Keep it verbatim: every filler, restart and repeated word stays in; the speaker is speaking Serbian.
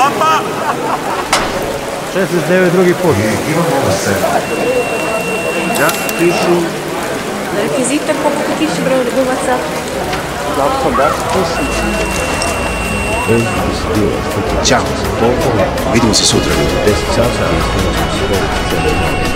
Papa! šezdeset devet drugi put. Ja, pišu. Rekvizitor koliko tiši broj glumaca? Ćao. Vidimo se sutra. deset časa.